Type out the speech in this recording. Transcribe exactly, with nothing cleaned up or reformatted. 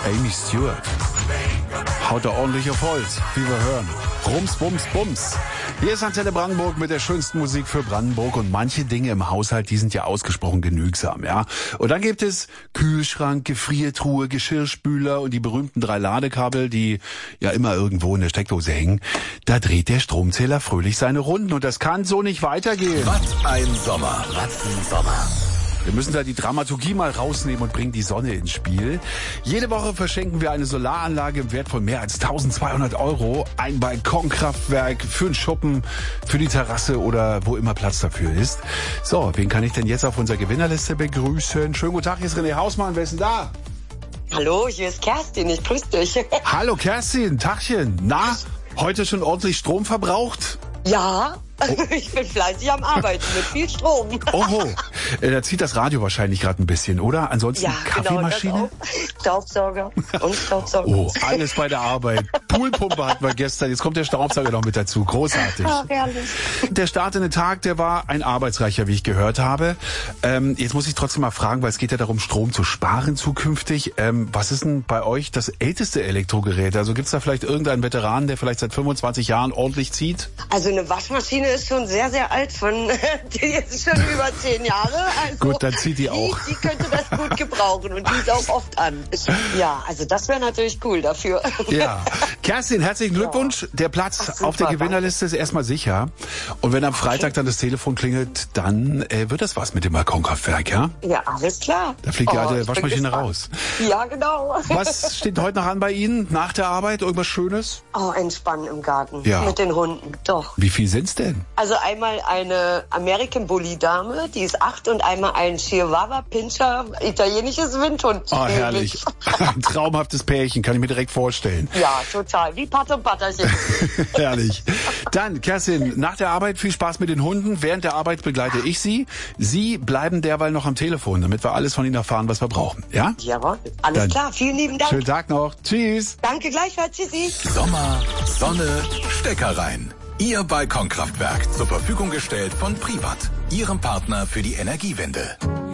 Amy Stewart. Haut da ordentlich auf Holz, wie wir hören. Rums, bums, bums. Hier ist Antenne Brandenburg mit der schönsten Musik für Brandenburg. Und manche Dinge im Haushalt, die sind ja ausgesprochen genügsam, ja. Und dann gibt es Kühlschrank, Gefriertruhe, Geschirrspüler und die berühmten drei Ladekabel, die ja immer irgendwo in der Steckdose hängen. Da dreht der Stromzähler fröhlich seine Runden und das kann so nicht weitergehen. Was ein Sommer, was ein Sommer. Wir müssen da die Dramaturgie mal rausnehmen und bringen die Sonne ins Spiel. Jede Woche verschenken wir eine Solaranlage im Wert von mehr als eintausendzweihundert Euro. Ein Balkonkraftwerk für einen Schuppen, für die Terrasse oder wo immer Platz dafür ist. So, wen kann ich denn jetzt auf unserer Gewinnerliste begrüßen? Schönen guten Tag, hier ist René Hausmann. Wer ist denn da? Hallo, hier ist Kerstin. Ich grüße dich. Hallo Kerstin, Tachchen. Na, heute schon ordentlich Strom verbraucht? Ja. Oh. Ich bin fleißig am Arbeiten mit viel Strom. Oho, da zieht das Radio wahrscheinlich gerade ein bisschen, oder? Ansonsten ja, Kaffeemaschine? Genau, Staubsauger und Staubsauger. Oh, alles bei der Arbeit. Poolpumpe hatten wir gestern, jetzt kommt der Staubsauger noch mit dazu. Großartig. Ach, herrlich. Der Start in den Tag, der war ein arbeitsreicher, wie ich gehört habe. Ähm, jetzt muss ich trotzdem mal fragen, weil es geht ja darum, Strom zu sparen zukünftig. Ähm, was ist denn bei euch das älteste Elektrogerät? Also gibt es da vielleicht irgendeinen Veteranen, der vielleicht seit fünfundzwanzig Jahren ordentlich zieht? Also eine Waschmaschine ist schon sehr, sehr alt, von die ist schon über zehn Jahre. Also gut, dann zieht die auch. Die, die könnte das gut gebrauchen und die ist auch oft an. Ja, also das wäre natürlich cool dafür. Ja, Kerstin, herzlichen Glückwunsch. Der Platz Ach, super, auf der Gewinnerliste ist erstmal sicher. Und wenn am Freitag dann das Telefon klingelt, dann äh, wird das was mit dem Balkonkraftwerk, ja? Ja, alles klar. Da fliegt ja oh, die Waschmaschine raus. Ja, genau. Was steht heute noch an bei Ihnen nach der Arbeit? Irgendwas Schönes? Oh, entspannen im Garten. Ja. Mit den Hunden, doch. Wie viel sind's denn? Also einmal eine American Bully Dame, die ist acht, und einmal ein Chihuahua Pinscher, italienisches Windhund. Oh, herrlich. Ein traumhaftes Pärchen, kann ich mir direkt vorstellen. Ja, total. Wie Patte und Patterchen. Herrlich. Dann, Kerstin, nach der Arbeit viel Spaß mit den Hunden. Während der Arbeit begleite ich Sie. Sie bleiben derweil noch am Telefon, damit wir alles von Ihnen erfahren, was wir brauchen. Ja? Jawohl. Alles Dann klar. Vielen lieben Dank. Schönen Tag noch. Tschüss. Danke gleichfalls. Tschüssi. Sommer, Sonne, Stecker rein. Ihr Balkonkraftwerk zur Verfügung gestellt von Privat, Ihrem Partner für die Energiewende.